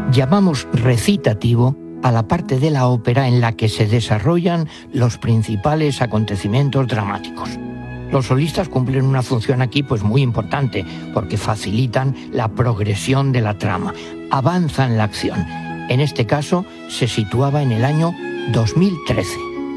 Llamamos recitativo a la parte de la ópera en la que se desarrollan los principales acontecimientos dramáticos. Los solistas cumplen una función aquí pues muy importante porque facilitan la progresión de la trama, avanzan la acción. En este caso se situaba en el año 2013.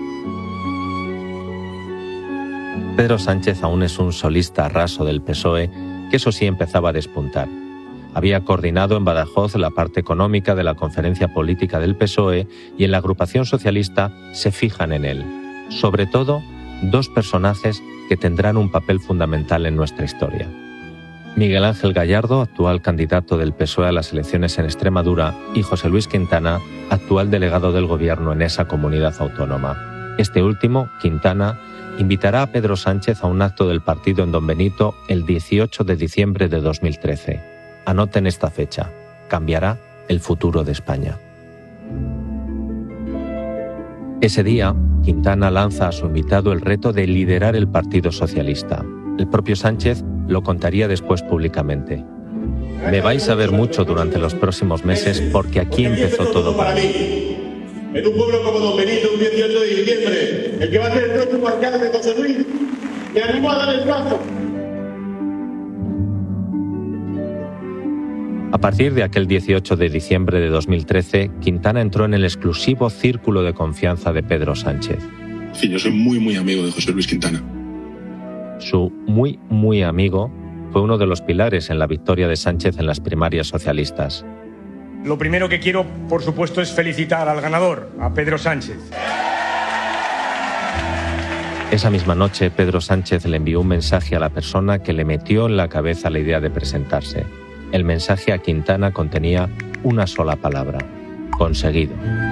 Pedro Sánchez aún es un solista raso del PSOE, que eso sí empezaba a despuntar. Había coordinado en Badajoz la parte económica de la conferencia política del PSOE y en la agrupación socialista se fijan en él. Sobre todo, dos personajes que tendrán un papel fundamental en nuestra historia. Miguel Ángel Gallardo, actual candidato del PSOE a las elecciones en Extremadura, y José Luis Quintana, actual delegado del gobierno en esa comunidad autónoma. Este último, Quintana, invitará a Pedro Sánchez a un acto del partido en Don Benito el 18 de diciembre de 2013. Anoten esta fecha. Cambiará el futuro de España. Ese día, Quintana lanza a su invitado el reto de liderar el Partido Socialista. El propio Sánchez lo contaría después públicamente. Me vais a ver mucho durante los próximos meses porque aquí empezó todo para mí. En un pueblo como Don Benito, un 18 de diciembre, el que va a ser el próximo alcalde, José Luis, me animo a dar el brazo. A partir de aquel 18 de diciembre de 2013, Quintana entró en el exclusivo círculo de confianza de Pedro Sánchez. Sí, yo soy muy amigo de José Luis Quintana. Su muy amigo fue uno de los pilares en la victoria de Sánchez en las primarias socialistas. Lo primero que quiero, por supuesto, es felicitar al ganador, a Pedro Sánchez. Esa misma noche, Pedro Sánchez le envió un mensaje a la persona que le metió en la cabeza la idea de presentarse. El mensaje a Quintana contenía una sola palabra: conseguido.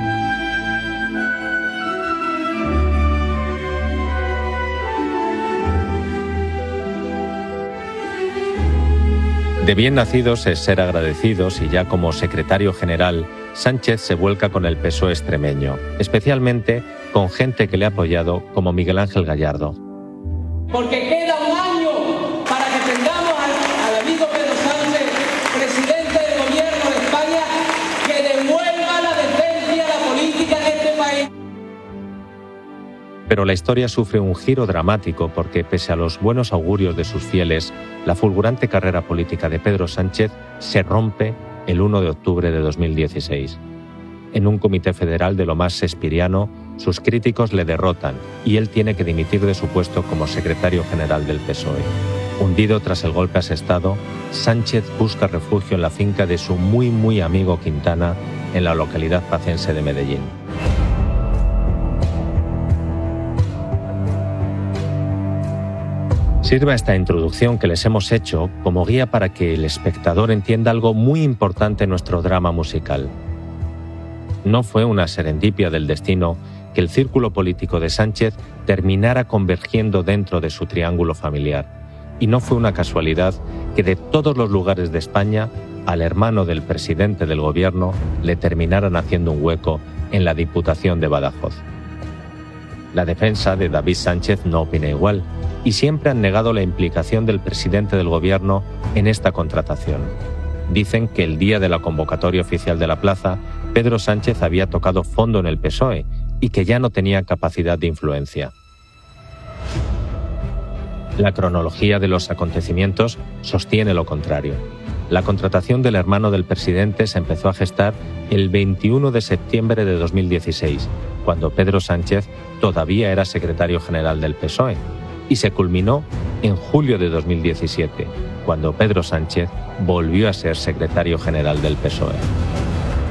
De bien nacidos es ser agradecidos y ya como secretario general, Sánchez se vuelca con el PSOE extremeño, especialmente con gente que le ha apoyado como Miguel Ángel Gallardo. Porque queda un año para que tengamos al amigo Pedro Sánchez, presidente del gobierno de España, que devuelva la decencia a la política de este país. Pero la historia sufre un giro dramático porque, pese a los buenos augurios de sus fieles, la fulgurante carrera política de Pedro Sánchez se rompe el 1 de octubre de 2016. En un comité federal de lo más shakespeariano, sus críticos le derrotan y él tiene que dimitir de su puesto como secretario general del PSOE. Hundido tras el golpe asestado, Sánchez busca refugio en la finca de su muy amigo Quintana en la localidad pacense de Medellín. Sirva esta introducción que les hemos hecho como guía para que el espectador entienda algo muy importante en nuestro drama musical. No fue una serendipia del destino que el círculo político de Sánchez terminara convergiendo dentro de su triángulo familiar. Y no fue una casualidad que de todos los lugares de España, al hermano del presidente del gobierno le terminaran haciendo un hueco en la Diputación de Badajoz. La defensa de David Sánchez no opina igual y siempre han negado la implicación del presidente del gobierno en esta contratación. Dicen que el día de la convocatoria oficial de la plaza, Pedro Sánchez había tocado fondo en el PSOE y que ya no tenía capacidad de influencia. La cronología de los acontecimientos sostiene lo contrario. La contratación del hermano del presidente se empezó a gestar el 21 de septiembre de 2016, cuando Pedro Sánchez todavía era secretario general del PSOE, y se culminó en julio de 2017, cuando Pedro Sánchez volvió a ser secretario general del PSOE.